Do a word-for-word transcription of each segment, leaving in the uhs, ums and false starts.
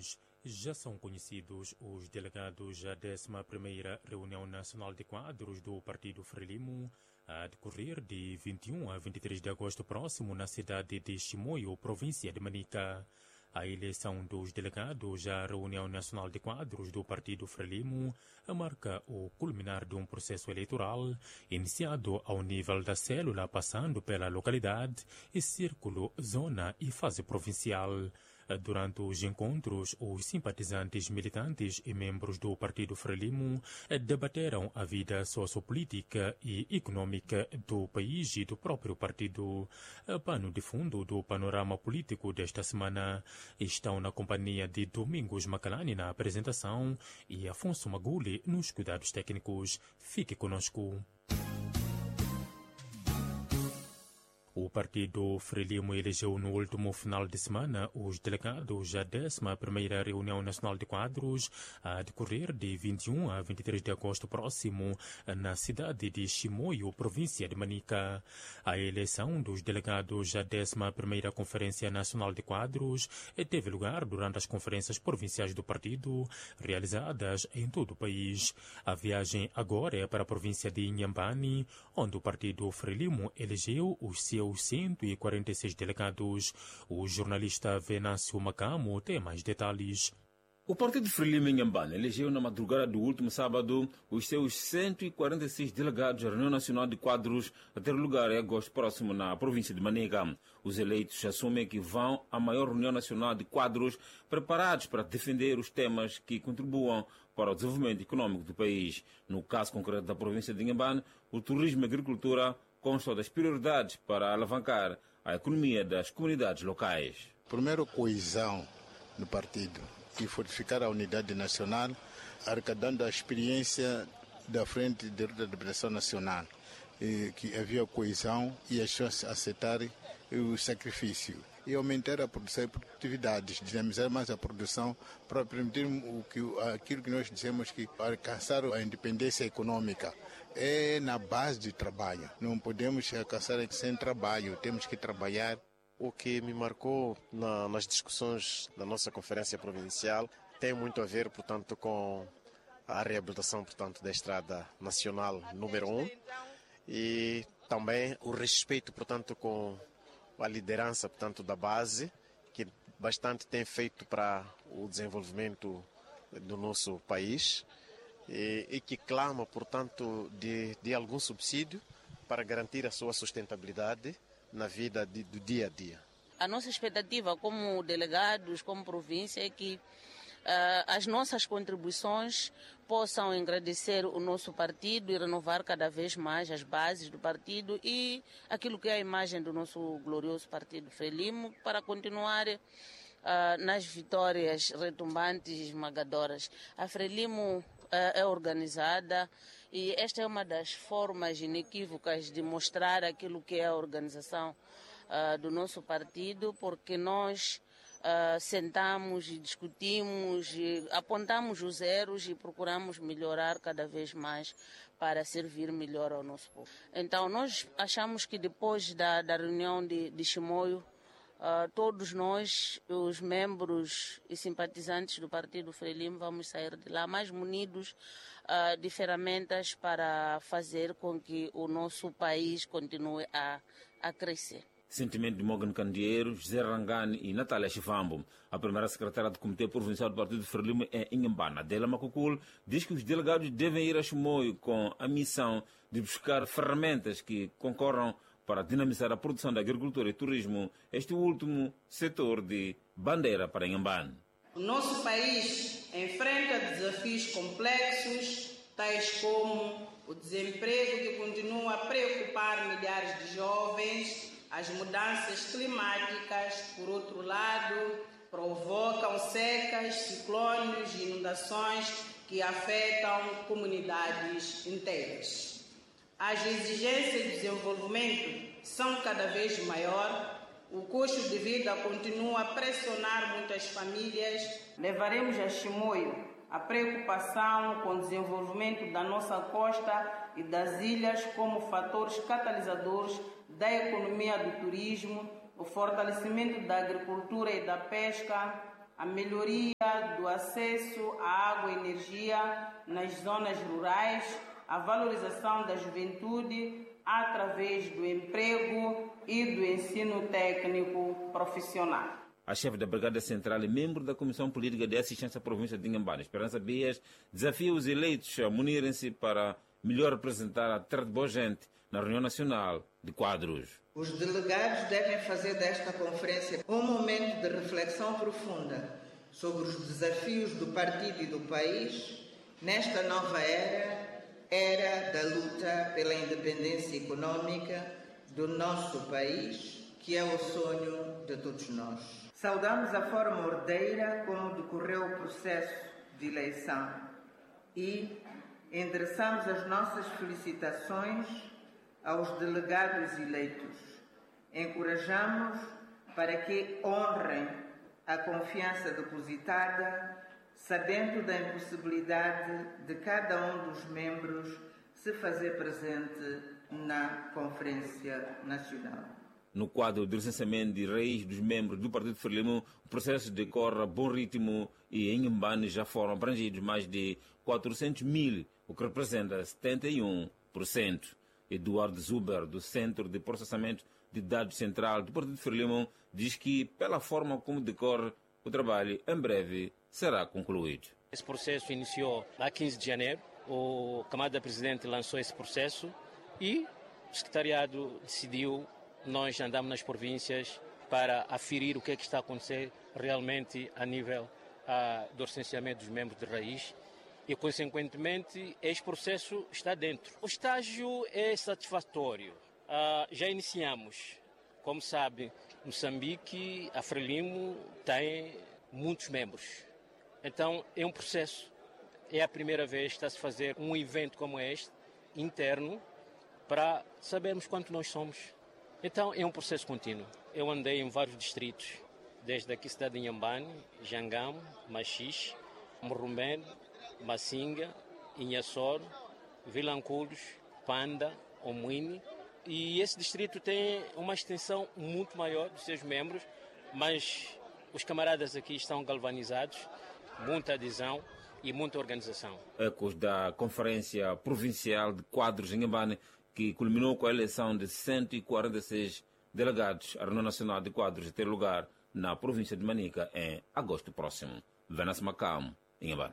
país. Já são conhecidos os delegados da décima primeira Reunião Nacional de Quadros do Partido Frelimo, a decorrer de vinte e um a vinte e três de agosto próximo na cidade de Chimoio, província de Manica. A eleição dos delegados à Reunião Nacional de Quadros do Partido Frelimo marca o culminar de um processo eleitoral iniciado ao nível da célula, passando pela localidade, e círculo, zona e fase provincial. Durante os encontros, os simpatizantes, militantes e membros do Partido Frelimo debateram a vida sociopolítica e econômica do país e do próprio partido. Pano de fundo do panorama político desta semana estão na companhia de Domingos Macalani na apresentação e Afonso Maguli nos cuidados técnicos. Fique conosco. O Partido Frelimo elegeu no último final de semana os delegados da décima primeira Reunião Nacional de Quadros, a decorrer de vinte e um a vinte e três de agosto próximo, na cidade de Chimoio, província de Manica. A eleição dos delegados da décima primeira Conferência Nacional de Quadros teve lugar durante as conferências provinciais do partido, realizadas em todo o país. A viagem agora é para a província de Inhambane, onde o Partido Frelimo elegeu os seus cento e quarenta e seis delegados. O jornalista Venâncio Macamo tem mais detalhes. O Partido Frelimo em Inhambane elegeu na madrugada do último sábado os seus cento e quarenta e seis delegados à Reunião Nacional de Quadros a ter lugar em agosto próximo na província de Manica. Os eleitos assumem que vão à maior reunião nacional de quadros preparados para defender os temas que contribuam para o desenvolvimento econômico do país. No caso concreto da província de Inhambane, o turismo e a agricultura constam das prioridades para alavancar a economia das comunidades locais. Primeiro, coesão no partido e fortificar a unidade nacional, arrecadando a experiência da Frente de Reabilitação Nacional, que havia coesão e as pessoas aceitarem o sacrifício. E aumentar a produção e produtividade, dinamizar mais a produção para permitir o que, aquilo que nós dizemos que alcançar a independência econômica é na base de trabalho. Não podemos alcançar sem trabalho, temos que trabalhar. O que me marcou na, nas discussões da nossa conferência provincial tem muito a ver, portanto, com a reabilitação, portanto, da Estrada Nacional número um e também o respeito, portanto, com a liderança, portanto, da base, que bastante tem feito para o desenvolvimento do nosso país e, e que clama, portanto, de, de algum subsídio para garantir a sua sustentabilidade na vida de, do dia a dia. A nossa expectativa como delegados, como província, é que uh, as nossas contribuições possam engrandecer o nosso partido e renovar cada vez mais as bases do partido e aquilo que é a imagem do nosso glorioso Partido Frelimo, para continuar uh, nas vitórias retumbantes e esmagadoras. A Frelimo uh, é organizada e esta é uma das formas inequívocas de mostrar aquilo que é a organização uh, do nosso partido, porque nós Uh, sentamos e discutimos, e apontamos os erros e procuramos melhorar cada vez mais para servir melhor ao nosso povo. Então nós achamos que depois da, da reunião de, de Chimoio, uh, todos nós, os membros e simpatizantes do Partido Frelimo, vamos sair de lá mais munidos uh, de ferramentas para fazer com que o nosso país continue a, a crescer. Sentimento de Morgan Candeeiro, José Rangani e Natália Chivambo. A primeira secretária do Comitê Provincial do Partido Frelimo é Inhambane. Adela Macocul diz que os delegados devem ir a Chimoio com a missão de buscar ferramentas que concorram para dinamizar a produção da agricultura e turismo, este último setor de bandeira para Inhambane. O nosso país enfrenta desafios complexos, tais como o desemprego que continua a preocupar milhares de jovens, as mudanças climáticas, por outro lado, provocam secas, ciclones e inundações que afetam comunidades inteiras. As exigências de desenvolvimento são cada vez maiores, o custo de vida continua a pressionar muitas famílias. Levaremos a Chimoio a preocupação com o desenvolvimento da nossa costa e das ilhas como fatores catalisadores da economia do turismo, o fortalecimento da agricultura e da pesca, a melhoria do acesso à água e energia nas zonas rurais, a valorização da juventude através do emprego e do ensino técnico profissional. A chefe da Brigada Central e membro da Comissão Política de Assistência à Província de Inhambane, Esperança Bias, desafia os eleitos a munirem-se para melhor representar a terra de boa gente na reunião nacional de quadros. Os delegados devem fazer desta conferência um momento de reflexão profunda sobre os desafios do partido e do país nesta nova era, era da luta pela independência econômica do nosso país, que é o sonho de todos nós. Saudamos a forma ordeira como decorreu o processo de eleição e endereçamos as nossas felicitações aos delegados eleitos. Encorajamos para que honrem a confiança depositada, sabendo da impossibilidade de cada um dos membros se fazer presente na Conferência Nacional. No quadro do licenciamento de reis dos membros do Partido Frelimo, o processo decorre a bom ritmo e em Inhambane já foram abrangidos mais de quatrocentos mil, o que representa setenta e um por cento. Eduardo Zuber, do Centro de Processamento de Dados Central do Partido Frelimo, diz que, pela forma como decorre o trabalho, em breve será concluído. Esse processo iniciou a quinze de janeiro, o Camada Presidente lançou esse processo e o Secretariado decidiu, nós andamos nas províncias para aferir o que é que está a acontecer realmente a nível ah, do recenseamento dos membros de raiz e, consequentemente, este processo está dentro. O estágio é satisfatório. Ah, já iniciamos. Como sabe, Moçambique, a Frelimo tem muitos membros. Então, é um processo. É a primeira vez que está-se a fazer um evento como este, interno, para sabermos quanto nós somos. Então, é um processo contínuo. Eu andei em vários distritos, desde aqui, cidade de Inhambane, Jangamo, Machixe, Morrumbé, Massinga, Inhassoro, Vilanculos, Panda, Omuini. E esse distrito tem uma extensão muito maior dos seus membros, mas os camaradas aqui estão galvanizados, muita adesão e muita organização. Ecos da Conferência Provincial de Quadros em Inhambane, que culminou com a eleição de cento e quarenta e seis delegados à reunião nacional de quadros a ter lugar na província de Manica em agosto próximo. Venas Macam, Inhambane.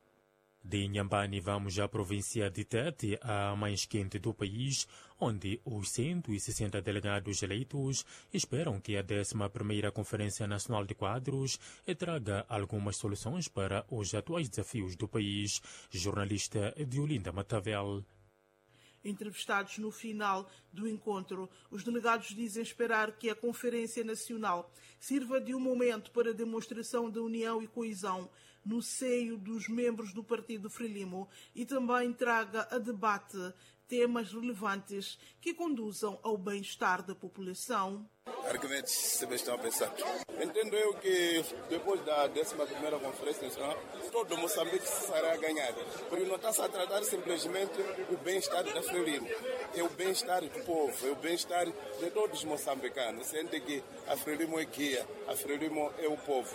De Inhambane vamos à província de Tete, a mais quente do país, onde os cento e sessenta delegados eleitos esperam que a décima primeira Conferência Nacional de Quadros traga algumas soluções para os atuais desafios do país. Jornalista Diolinda Matavel. Entrevistados no final do encontro, os delegados dizem esperar que a Conferência Nacional sirva de um momento para a demonstração da união e coesão no seio dos membros do Partido Frelimo e também traga a debate temas relevantes que conduzam ao bem-estar da população. Argumentos sempre estão a pensar. Entendo eu que depois da décima primeira Conferência Nacional, todo Moçambique será ganhado. Porque não está-se a tratar simplesmente o bem-estar da Frelimo. É o bem-estar do povo, é o bem-estar de todos os moçambicanos. Sente que a Frelimo é guia, a Frelimo é o povo.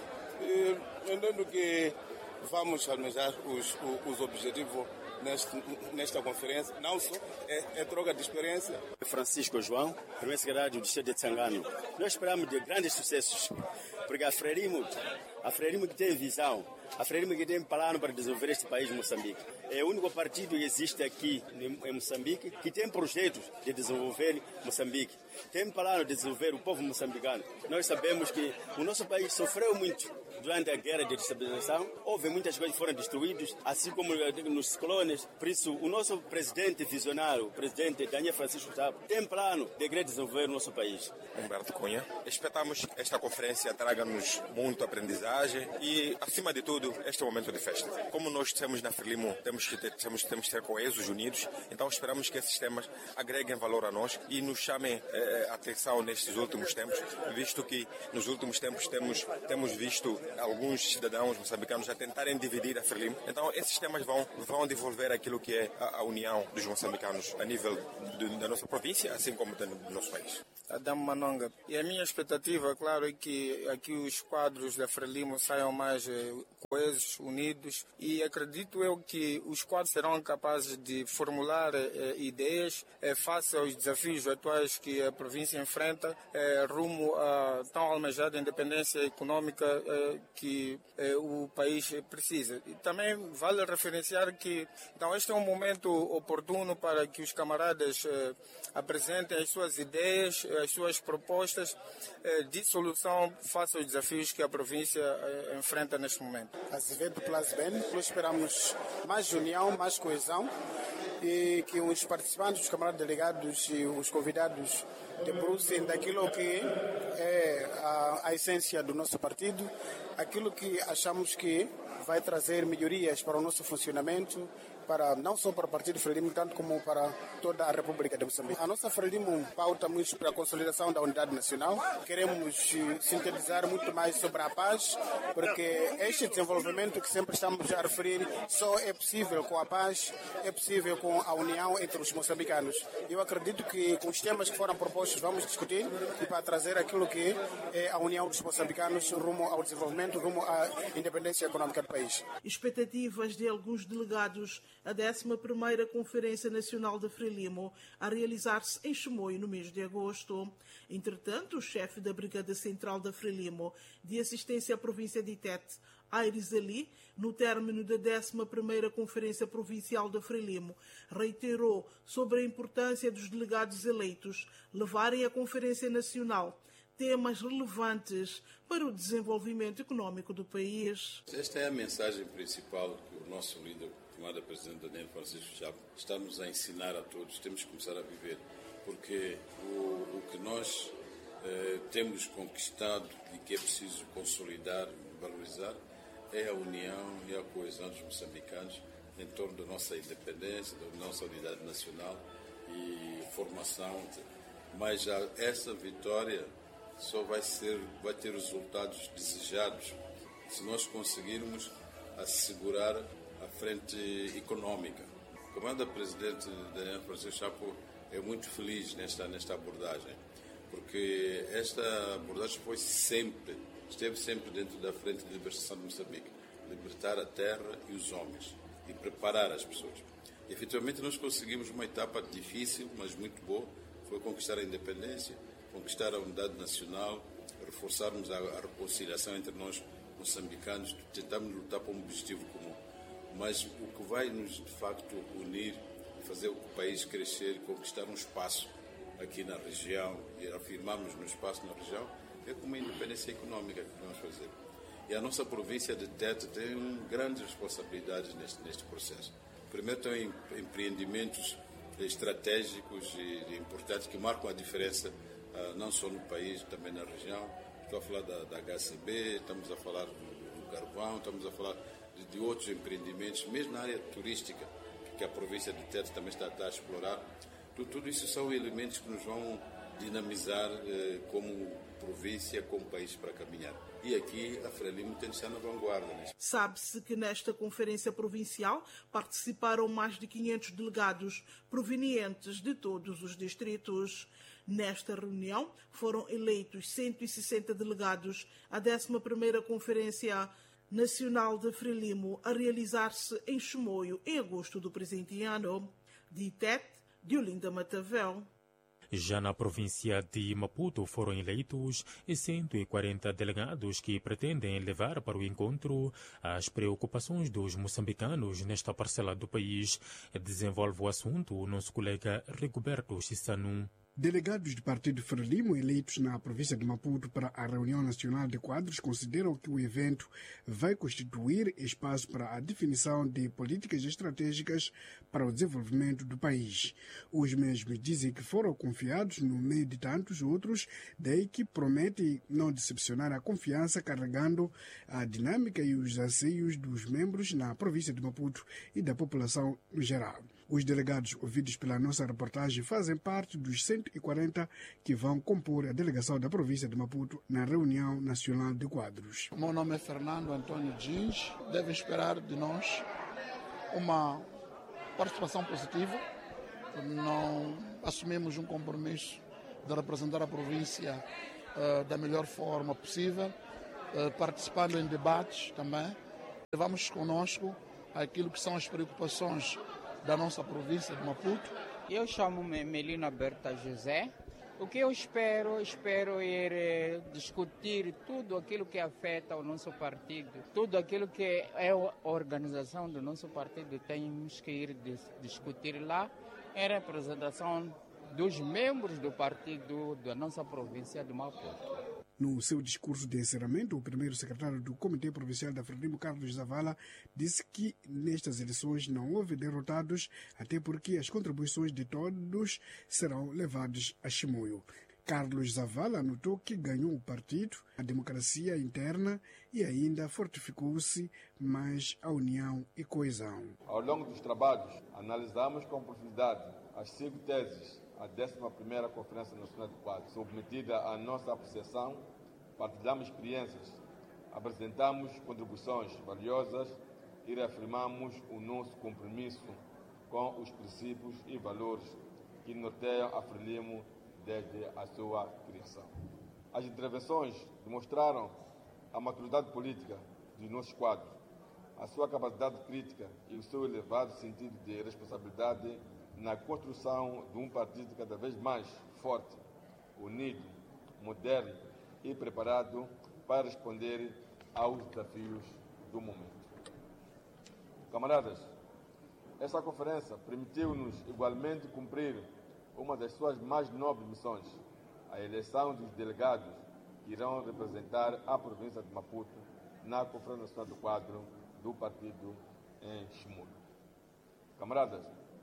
E entendo que vamos almejar os, os objetivos Neste, nesta conferência, não só é, é troca de experiência. Francisco João, primeiro secretário do distrito de Tsangano. Nós esperamos de grandes sucessos, porque a Frelimo, a Frelimo que tem visão, a Frelimo que tem plano para desenvolver este país de Moçambique. É o único partido que existe aqui em Moçambique que tem projetos de desenvolver Moçambique. Tem plano de desenvolver o povo moçambicano. Nós sabemos que o nosso país sofreu muito durante a guerra de estabilização. Houve muitas coisas que foram destruídas, assim como nos ciclones. Por isso, o nosso presidente visionário, o presidente Daniel Francisco Tabo, tem plano de desenvolver o nosso país. Humberto Cunha, esperamos que esta conferência traga-nos muito aprendizagem e, acima de tudo, este é um momento de festa. Como nós temos na Frelimo, temos que ter, temos, temos que ter coesos unidos, então esperamos que esses temas agreguem valor a nós e nos chamem eh, atenção nestes últimos tempos, visto que nos últimos tempos temos, temos visto alguns cidadãos moçambicanos a tentarem dividir a Frelimo. Então, esses temas vão, vão desenvolver aquilo que é a, a união dos moçambicanos a nível de, da nossa província, assim como do nosso país. Adamo Manonga. E a minha expectativa, claro, é que aqui os quadros da Frelimo saiam mais eh, coesos, unidos, e acredito eu que os quadros serão capazes de formular eh, ideias eh, face aos desafios atuais que a província enfrenta, eh, rumo à tão almejada independência econômica eh, que eh, o país precisa. E também vale referenciar que então, este é um momento oportuno para que os camaradas eh, apresentem as suas ideias, as suas propostas eh, de solução face aos desafios que a província eh, enfrenta neste momento. Azevedo Plasben, nós esperamos mais união, mais coesão e que os participantes, os camaradas delegados e os convidados debrucem daquilo que é a, a essência do nosso partido, aquilo que achamos que vai trazer melhorias para o nosso funcionamento, para, não só para o Partido Frelimo, tanto como para toda a República de Moçambique. A nossa Frelimo pauta muito para a consolidação da unidade nacional. Queremos sintetizar muito mais sobre a paz, porque este desenvolvimento que sempre estamos a referir só é possível com a paz, é possível com a união entre os moçambicanos. Eu acredito que com os temas que foram propostos vamos discutir e para trazer aquilo que é a união dos moçambicanos rumo ao desenvolvimento, rumo à independência econômica do país. Expectativas de alguns delegados a décima primeira Conferência Nacional da Frelimo a realizar-se em Chimoio no mês de agosto. Entretanto, o chefe da Brigada Central da Frelimo de Assistência à Província de Tete, Aires Ali, no término da décima primeira Conferência Provincial da Frelimo, reiterou sobre a importância dos delegados eleitos levarem à Conferência Nacional temas relevantes para o desenvolvimento econômico do país. Esta é a mensagem principal que o nosso líder, o tomado presidente Daniel Francisco Chapo, está-nos a ensinar a todos. Temos que começar a viver, porque o, o que nós eh, temos conquistado e que é preciso consolidar e valorizar é a união e a coesão dos moçambicanos em torno da nossa independência, da nossa unidade nacional e formação. Mas já essa vitória só vai, ser, vai ter resultados desejados se nós conseguirmos assegurar a frente econômica. O comandante-presidente Daniel Francisco Chapo é muito feliz nesta, nesta abordagem, porque esta abordagem foi sempre, esteve sempre dentro da frente de libertação de Moçambique, libertar a terra e os homens e preparar as pessoas. E, efetivamente, nós conseguimos uma etapa difícil, mas muito boa, foi conquistar a independência, conquistar a unidade nacional, reforçarmos a, a reconciliação entre nós moçambicanos, tentarmos lutar por um objetivo comum. Mas o que vai nos, de facto, unir, fazer o país crescer, conquistar um espaço aqui na região e afirmarmos no espaço na região, é como a independência econômica que vamos fazer. E a nossa província de Tete tem grandes responsabilidades neste, neste processo. Primeiro, tem empreendimentos estratégicos e importantes que marcam a diferença não só no país, também na região. Estou a falar da, da H C B, estamos a falar do, do carvão, estamos a falar de, de outros empreendimentos, mesmo na área turística, que a província de Tete também está, está a explorar. Tudo, tudo isso são elementos que nos vão dinamizar eh, como província, como país para caminhar. E aqui a Frelimo tem de estar na vanguarda. Né? Sabe-se que nesta conferência provincial participaram mais de quinhentos delegados provenientes de todos os distritos. Nesta reunião foram eleitos cento e sessenta delegados à décima primeira Conferência Nacional de Frelimo a realizar-se em Chimoio em agosto do presente ano. De Tete, Diolinda Matavel. Já na província de Maputo foram eleitos cento e quarenta delegados que pretendem levar para o encontro as preocupações dos moçambicanos nesta parcela do país. Desenvolve o assunto o nosso colega Rigoberto Chissanu. Delegados do Partido Frelimo eleitos na província de Maputo para a reunião nacional de quadros consideram que o evento vai constituir espaço para a definição de políticas estratégicas para o desenvolvimento do país. Os mesmos dizem que foram confiados no meio de tantos outros, daí que promete não decepcionar a confiança, carregando a dinâmica e os anseios dos membros na província de Maputo e da população em geral. Os delegados ouvidos pela nossa reportagem fazem parte dos cento e quarenta que vão compor a delegação da província de Maputo na reunião nacional de quadros. O meu nome é Fernando Antônio Dins. Deve esperar de nós uma participação positiva. Não assumimos um compromisso de representar a província uh, da melhor forma possível, uh, participando em debates também. Levamos conosco aquilo que são as preocupações da nossa província de Maputo. Eu chamo-me Melina Berta José. O que eu espero, espero ir eh, discutir tudo aquilo que afeta o nosso partido, tudo aquilo que é a organização do nosso partido, temos que ir dis- discutir lá em representação dos membros do partido da nossa província de Maputo. No seu discurso de encerramento, o primeiro secretário do Comitê Provincial da Frelimo, Carlos Zavala, disse que nestas eleições não houve derrotados, até porque as contribuições de todos serão levadas a chimoio. Carlos Zavala anotou que ganhou o partido, a democracia interna e ainda fortificou-se mais a união e coesão. Ao longo dos trabalhos, analisamos com profundidade as cinco teses a décima primeira Conferência Nacional de Quadros, submetida à nossa apreciação, partilhamos experiências, apresentamos contribuições valiosas e reafirmamos o nosso compromisso com os princípios e valores que norteiam a Frelimo desde a sua criação. As intervenções demonstraram a maturidade política dos nossos quadros, a sua capacidade crítica e o seu elevado sentido de responsabilidade na construção de um partido cada vez mais forte, unido, moderno e preparado para responder aos desafios do momento. Camaradas, esta conferência permitiu-nos igualmente cumprir uma das suas mais nobres missões, a eleição dos delegados que irão representar a província de Maputo na Conferência Nacional do Quadro do partido em Chimoio. Camaradas,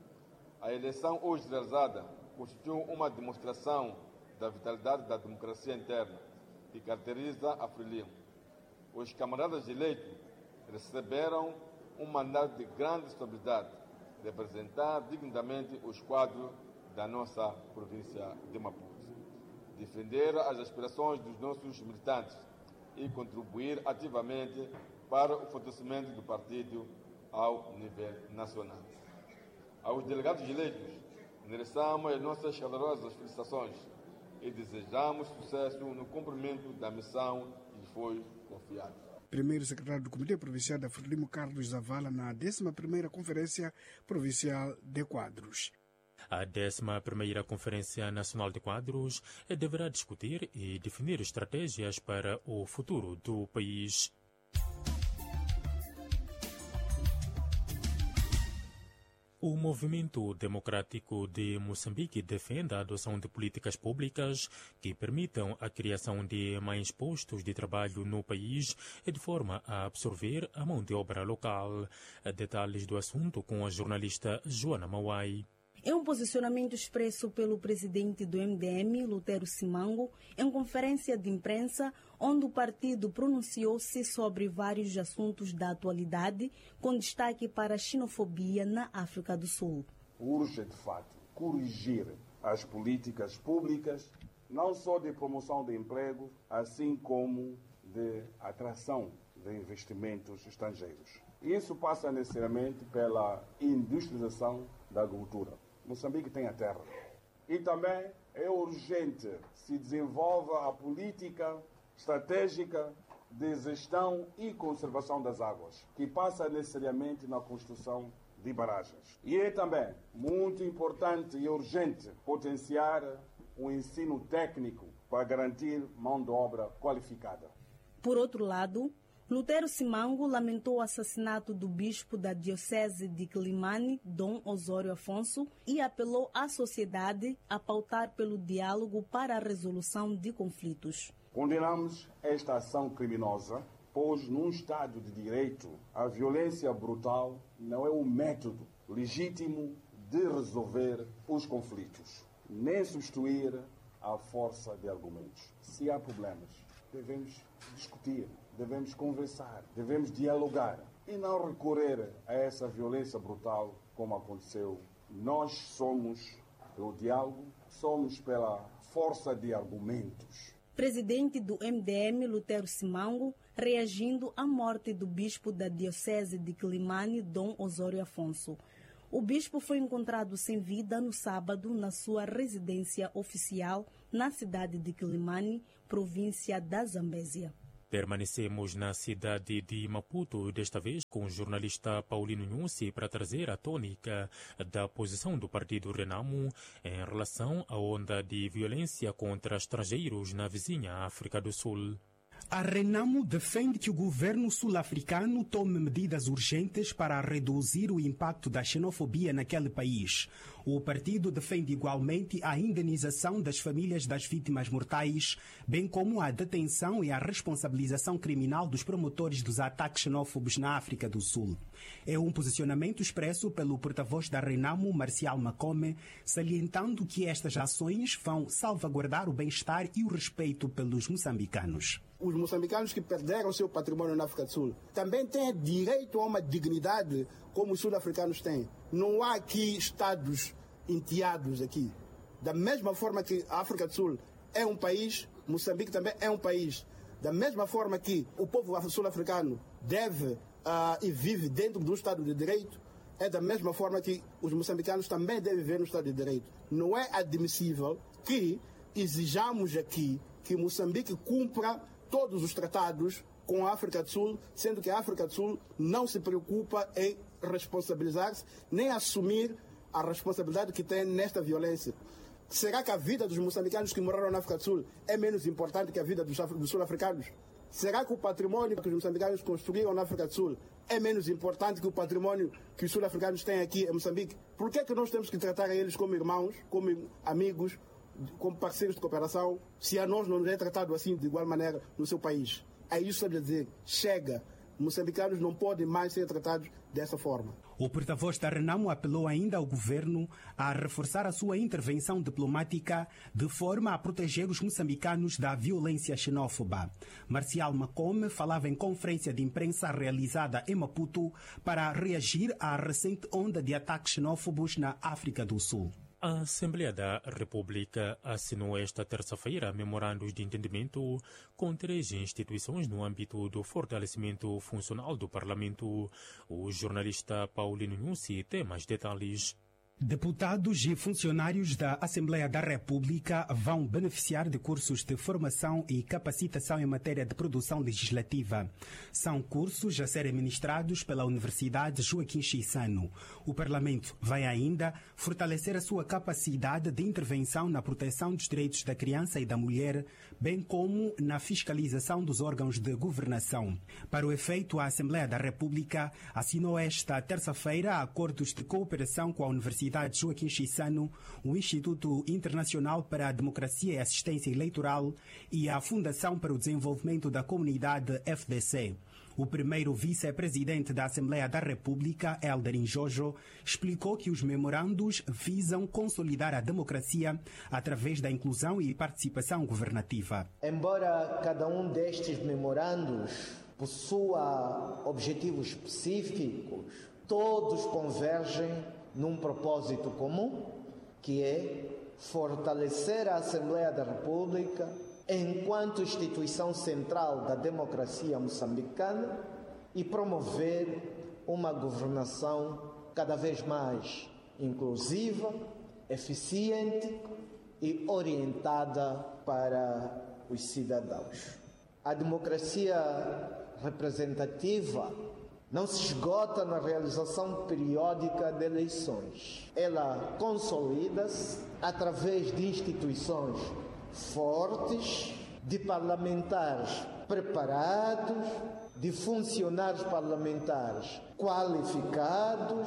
a eleição hoje realizada constitui uma demonstração da vitalidade da democracia interna que caracteriza a Frelimo. Os camaradas eleitos receberam um mandato de grande responsabilidade, de representar dignamente os quadros da nossa província de Maputo, defender as aspirações dos nossos militantes e contribuir ativamente para o fortalecimento do partido ao nível nacional. Aos delegados eleitos, endereçamos as nossas calorosas felicitações e desejamos sucesso no cumprimento da missão que lhes foi confiada. Primeiro secretário do Comitê Provincial da Frelimo, Carlos Zavala, na décima primeira Conferência Provincial de Quadros. A décima primeira Conferência Nacional de Quadros deverá discutir e definir estratégias para o futuro do país. O Movimento Democrático de Moçambique defende a adoção de políticas públicas que permitam a criação de mais postos de trabalho no país de forma a absorver a mão de obra local. Detalhes do assunto com a jornalista Joana Mauai. É um posicionamento expresso pelo presidente do M D M, Lutero Simango, em conferência de imprensa, onde o partido pronunciou-se sobre vários assuntos da atualidade, com destaque para a xenofobia na África do Sul. Urge, de fato, corrigir as políticas públicas, não só de promoção de emprego, assim como de atração de investimentos estrangeiros. Isso passa necessariamente pela industrialização da agricultura. Moçambique tem a terra. E também é urgente se desenvolva a política estratégica de gestão e conservação das águas, que passa necessariamente na construção de barragens. E é também muito importante e urgente potenciar o ensino técnico para garantir mão de obra qualificada. Por outro lado, Lutero Simango lamentou o assassinato do bispo da Diocese de Quilimane, Dom Osório Afonso, e apelou à sociedade a pautar pelo diálogo para a resolução de conflitos. Condenamos esta ação criminosa, pois num Estado de Direito, a violência brutal não é o método legítimo de resolver os conflitos, nem substituir a força de argumentos. Se há problemas, devemos discutir. Devemos conversar, devemos dialogar e não recorrer a essa violência brutal como aconteceu Nós somos pelo diálogo, somos pela força de argumentos. Presidente do M D M, Lutero Simango, reagindo à morte do bispo da Diocese de Quilimane, Dom Osório Afonso. O bispo foi encontrado sem vida no sábado na sua residência oficial na cidade de Quilimane, província da Zambésia. Permanecemos na cidade de Maputo, desta vez com o jornalista Paulino Nhusi, para trazer a tônica da posição do partido Renamo em relação à onda de violência contra estrangeiros na vizinha África do Sul. A Renamo defende que o governo sul-africano tome medidas urgentes para reduzir o impacto da xenofobia naquele país. O partido defende igualmente a indenização das famílias das vítimas mortais, bem como a detenção e a responsabilização criminal dos promotores dos ataques xenófobos na África do Sul. É um posicionamento expresso pelo porta-voz da Renamo, Marcial Macome, salientando que estas ações vão salvaguardar o bem-estar e o respeito pelos moçambicanos. Os moçambicanos que perderam seu patrimônio na África do Sul também têm direito a uma dignidade como os sul-africanos têm. Não há aqui estados enteados aqui. Da mesma forma que a África do Sul é um país, Moçambique também é um país. Da mesma forma que o povo sul-africano deve uh, e vive dentro do Estado de Direito, é da mesma forma que os moçambicanos também devem viver no Estado de Direito. Não é admissível que exijamos aqui que Moçambique cumpra todos os tratados com a África do Sul, sendo que a África do Sul não se preocupa em responsabilizar-se, nem assumir a responsabilidade que tem nesta violência. Será que a vida dos moçambicanos que moraram na África do Sul é menos importante que a vida dos, dos sul-africanos? Será que o patrimônio que os moçambicanos construíram na África do Sul é menos importante que o patrimônio que os sul-africanos têm aqui em Moçambique? Por que é que nós temos que tratar eles como irmãos, como amigos, como parceiros de cooperação, se a nós não nos é tratado assim de igual maneira no seu país? É isso que eu dizer, chega. Moçambicanos não podem mais ser tratados dessa forma. O porta-voz da Renamo apelou ainda ao governo a reforçar a sua intervenção diplomática de forma a proteger os moçambicanos da violência xenófoba. Marcial Macome falava em conferência de imprensa realizada em Maputo para reagir à recente onda de ataques xenófobos na África do Sul. A Assembleia da República assinou esta terça-feira memorandos de entendimento com três instituições no âmbito do fortalecimento funcional do Parlamento. O jornalista Paulino Nhusi tem mais detalhes. Deputados e funcionários da Assembleia da República vão beneficiar de cursos de formação e capacitação em matéria de produção legislativa. São cursos a serem ministrados pela Universidade Joaquim Chissano. O Parlamento vai ainda fortalecer a sua capacidade de intervenção na proteção dos direitos da criança e da mulher, bem como na fiscalização dos órgãos de governação. Para o efeito, a Assembleia da República assinou esta terça-feira acordos de cooperação com a Universidade Joaquim Chissano, o Instituto Internacional para a Democracia e Assistência Eleitoral e a Fundação para o Desenvolvimento da Comunidade F D C. O primeiro vice-presidente da Assembleia da República, Elderin Jojo, explicou que os memorandos visam consolidar a democracia através da inclusão e participação governativa. Embora cada um destes memorandos possua objetivos específicos, todos convergem num propósito comum, que é fortalecer a Assembleia da República enquanto instituição central da democracia moçambicana e promover uma governação cada vez mais inclusiva, eficiente e orientada para os cidadãos. A democracia representativa não se esgota na realização periódica de eleições. Ela consolida-se através de instituições fortes, de parlamentares preparados, de funcionários parlamentares qualificados.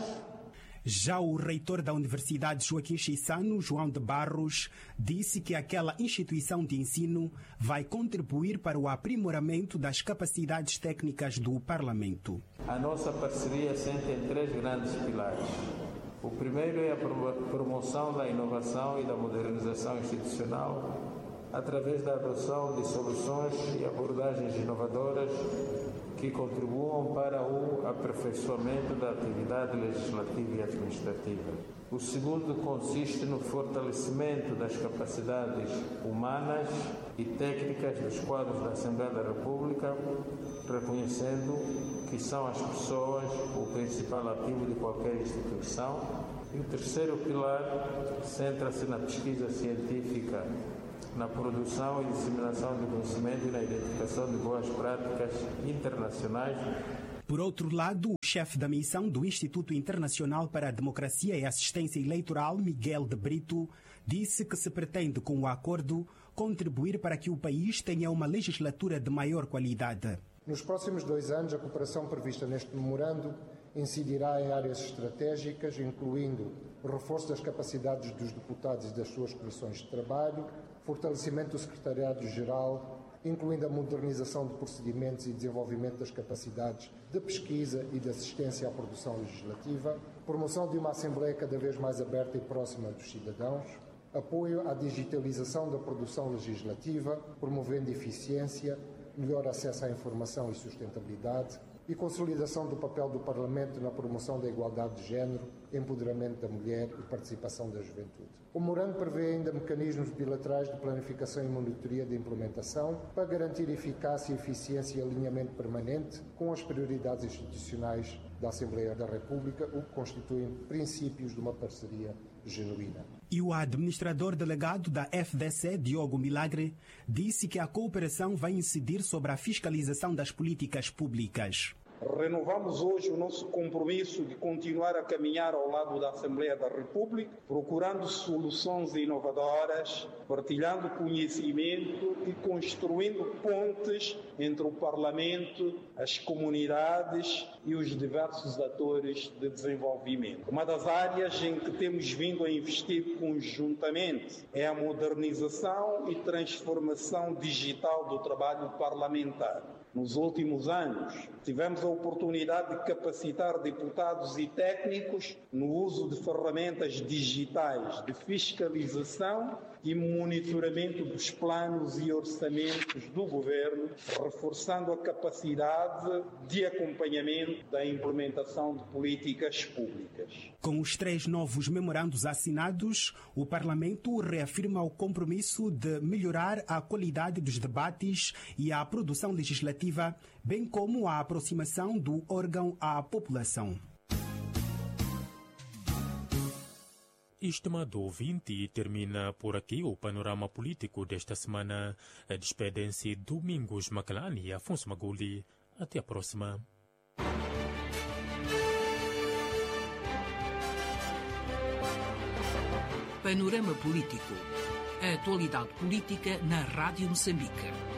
Já o reitor da Universidade Joaquim Chissano, João de Barros, disse que aquela instituição de ensino vai contribuir para o aprimoramento das capacidades técnicas do Parlamento. A nossa parceria assenta em três grandes pilares. O primeiro é a promoção da inovação e da modernização institucional através da adoção de soluções e abordagens inovadoras que contribuam para o aperfeiçoamento da atividade legislativa e administrativa. O segundo consiste no fortalecimento das capacidades humanas e técnicas dos quadros da Assembleia da República, reconhecendo que são as pessoas o principal ativo de qualquer instituição. E o terceiro pilar centra-se na pesquisa científica, na produção e disseminação de conhecimento e na identificação de boas práticas internacionais. Por outro lado, o chefe da missão do Instituto Internacional para a Democracia e Assistência Eleitoral, Miguel de Brito, disse que se pretende, com o acordo, contribuir para que o país tenha uma legislatura de maior qualidade. Nos próximos dois anos, a cooperação prevista neste memorando incidirá em áreas estratégicas, incluindo o reforço das capacidades dos deputados e das suas comissões de trabalho, fortalecimento do secretariado-geral, incluindo a modernização de procedimentos e desenvolvimento das capacidades de pesquisa e de assistência à produção legislativa, promoção de uma Assembleia cada vez mais aberta e próxima dos cidadãos, apoio à digitalização da produção legislativa, promovendo eficiência, melhor acesso à informação e sustentabilidade, e consolidação do papel do Parlamento na promoção da igualdade de género, empoderamento da mulher e participação da juventude. O memorando prevê ainda mecanismos bilaterais de planificação e monitoria de implementação para garantir eficácia, eficiência e alinhamento permanente com as prioridades institucionais da Assembleia da República, o que constituem princípios de uma parceria genuína. E o administrador delegado da F D C, Diogo Milagre, disse que a cooperação vai incidir sobre a fiscalização das políticas públicas. Renovamos hoje o nosso compromisso de continuar a caminhar ao lado da Assembleia da República, procurando soluções inovadoras, partilhando conhecimento e construindo pontes entre o Parlamento, as comunidades e os diversos atores de desenvolvimento. Uma das áreas em que temos vindo a investir conjuntamente é a modernização e transformação digital do trabalho parlamentar. Nos últimos anos, tivemos a oportunidade de capacitar deputados e técnicos no uso de ferramentas digitais de fiscalização e monitoramento dos planos e orçamentos do Governo, reforçando a capacidade de acompanhamento da implementação de políticas públicas. Com os três novos memorandos assinados, o Parlamento reafirma o compromisso de melhorar a qualidade dos debates e a produção legislativa, bem como a aproximação do órgão à população. Estimado ouvinte, termina por aqui o panorama político desta semana. Despedem-se Domingos Macalani e Afonso Maguli. Até a próxima. Panorama político. A atualidade política na Rádio Moçambique.